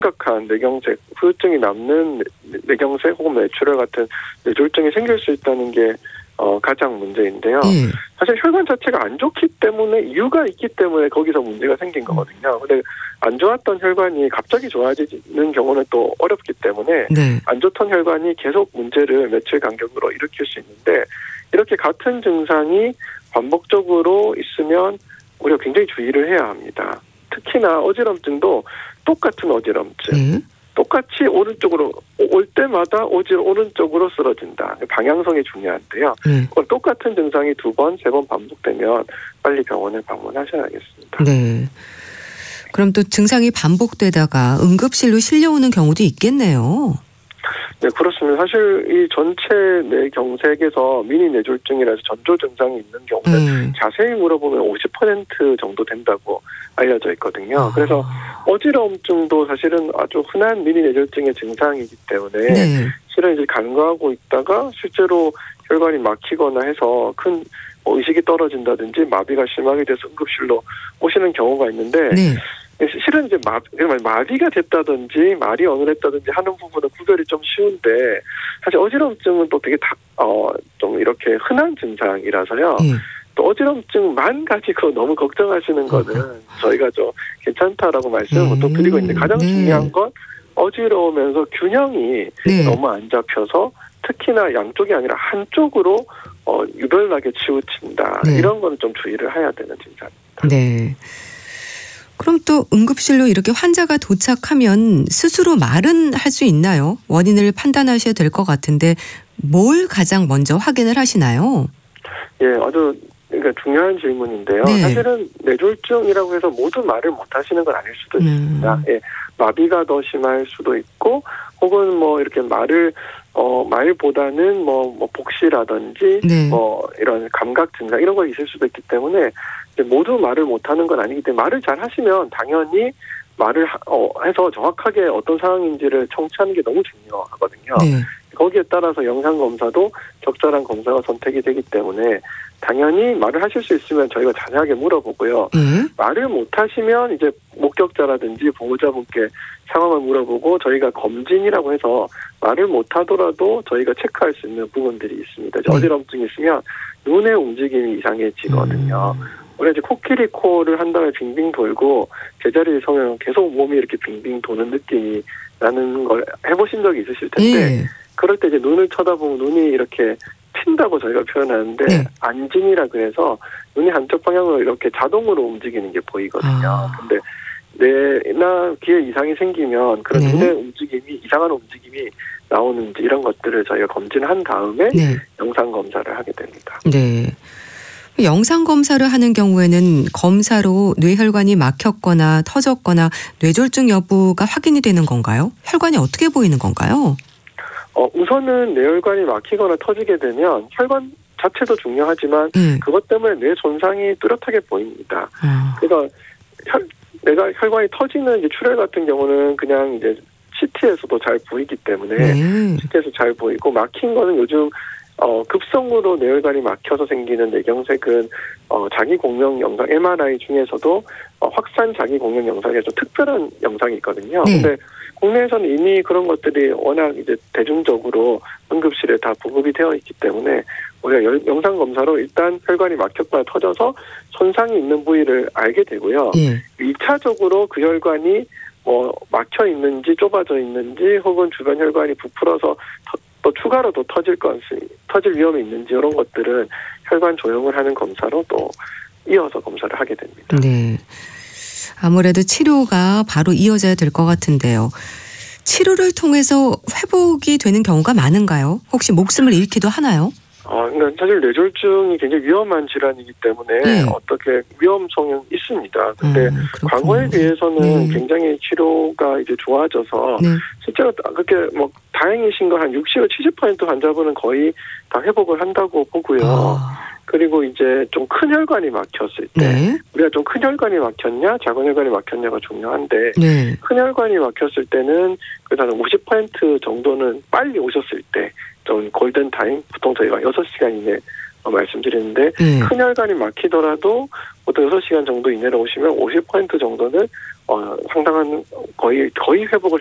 심각한 뇌경색, 후유증이 남는 뇌경색 혹은 뇌출혈 같은 뇌졸중이 생길 수 있다는 게 가장 문제인데요. 사실 혈관 자체가 안 좋기 때문에 이유가 있기 때문에 거기서 문제가 생긴 거거든요. 근데 안 좋았던 혈관이 갑자기 좋아지는 경우는 또 어렵기 때문에 안 좋던 혈관이 계속 문제를 며칠 간격으로 일으킬 수 있는데 이렇게 같은 증상이 반복적으로 있으면 우리가 굉장히 주의를 해야 합니다. 특히나 어지럼증도 똑같은 어지럼증. 똑같이 오른쪽으로 올 때마다 오른쪽으로 쓰러진다. 방향성이 중요한데요. 똑같은 증상이 2번, 3번 반복되면 빨리 병원을 방문하셔야겠습니다. 네. 그럼 또 증상이 반복되다가 응급실로 실려오는 경우도 있겠네요. 네, 그렇습니다. 사실 이 전체 뇌경색에서 미니 뇌졸중이라서 전조 증상이 있는 경우는 자세히 물어보면 50% 정도 된다고 알려져 있거든요. 그래서 어지러움증도 사실은 아주 흔한 미니 뇌졸중의 증상이기 때문에 실은 이제 간과하고 있다가 실제로 혈관이 막히거나 해서 큰 의식이 떨어진다든지 마비가 심하게 돼서 응급실로 오시는 경우가 있는데 실은 이제 마비가 됐다든지 말이 어눌했다든지 하는 부분은 구별이 좀 쉬운데 사실 어지럼증은 또 되게 좀 이렇게 흔한 증상이라서요. 또 어지럼증만 가지고 너무 걱정하시는 거는 저희가 좀 괜찮다라고 말씀을 보통 드리고 있는데 가장 중요한 건 어지러우면서 균형이 너무 안 잡혀서 특히나 양쪽이 아니라 한쪽으로 유별나게 치우친다. 이런 거는 좀 주의를 해야 되는 증상입니다. 네. 그럼 또 응급실로 이렇게 환자가 도착하면 스스로 말은 할 수 있나요? 원인을 판단하셔야 될 것 같은데 뭘 가장 먼저 확인을 하시나요? 예, 아주 그러니까 중요한 질문인데요. 사실은 뇌졸중이라고 해서 모두 말을 못 하시는 건 아닐 수도 있습니다. 마비가 더 심할 수도 있고 혹은 이렇게 말보다는 복시라든지 이런 감각 증상 이런 거 있을 수도 있기 때문에 모두 말을 못하는 건 아니기 때문에 말을 잘 하시면 당연히 말을 해서 정확하게 어떤 상황인지를 청취하는 게 너무 중요하거든요. 거기에 따라서 영상 검사도 적절한 검사가 선택이 되기 때문에 당연히 말을 하실 수 있으면 저희가 자세하게 물어보고요. 말을 못하시면 이제 목격자라든지 보호자분께 상황을 물어보고 저희가 검진이라고 해서 말을 못하더라도 저희가 체크할 수 있는 부분들이 있습니다. 어지럼증이 있으면 눈의 움직임이 이상해지거든요. 우리가 이제 코끼리 코를 한 다음에 빙빙 돌고 제자리에 서면 계속 몸이 이렇게 빙빙 도는 느낌이 나는 걸 해보신 적이 있으실 텐데 그럴 때 이제 눈을 쳐다보면 눈이 이렇게 튄다고 저희가 표현하는데 안진이라 그래서 눈이 한쪽 방향으로 이렇게 자동으로 움직이는 게 보이거든요. 근데 뇌나 귀에 이상이 생기면 그런 눈의 움직임이 이상한 움직임이 나오는지 이런 것들을 저희가 검진한 다음에 영상 검사를 하게 됩니다. 네. 영상 검사를 하는 경우에는 검사로 뇌혈관이 막혔거나 터졌거나 뇌졸중 여부가 확인이 되는 건가요? 혈관이 어떻게 보이는 건가요? 우선은 뇌혈관이 막히거나 터지게 되면 혈관 자체도 중요하지만 그것 때문에 뇌 손상이 뚜렷하게 보입니다. 그래서 혈관이 터지는 이제 출혈 같은 경우는 그냥 이제 CT에서도 잘 보이기 때문에 CT에서 잘 보이고 막힌 거는 요즘 급성으로 뇌혈관이 막혀서 생기는 뇌경색은 자기 공명 영상 MRI 중에서도 확산 자기 공명 영상이 좀 특별한 영상이 있거든요. 근데 국내에서는 이미 그런 것들이 워낙 이제 대중적으로 응급실에 다 보급이 되어 있기 때문에 우리가 영상 검사로 일단 혈관이 막혔거나 터져서 손상이 있는 부위를 알게 되고요. 2차적으로 그 혈관이 막혀 있는지 좁아져 있는지 혹은 주변 혈관이 부풀어서 또 추가로 또 터질 위험이 있는지 이런 것들은 혈관 조형을 하는 검사로 또 이어서 검사를 하게 됩니다. 네. 아무래도 치료가 바로 이어져야 될 것 같은데요. 치료를 통해서 회복이 되는 경우가 많은가요? 혹시 목숨을 잃기도 하나요? 그러니까 사실 뇌졸중이 굉장히 위험한 질환이기 때문에 어떻게 위험성은 있습니다. 근데 과거에 비해서는 굉장히 치료가 이제 좋아져서 실제로 그렇게 다행이신 건 한 60에서 70% 환자분은 거의 다 회복을 한다고 보고요. 그리고 이제 좀 큰 혈관이 막혔을 때 우리가 좀 큰 혈관이 막혔냐 작은 혈관이 막혔냐가 중요한데 큰 혈관이 막혔을 때는 그래서 한 50% 정도는 빨리 오셨을 때 좀 골든타임 보통 저희가 6시간 이내 말씀드리는데 큰 혈관이 막히더라도 보통 6시간 정도 이내로 오시면 50% 정도는 상당한 거의 회복을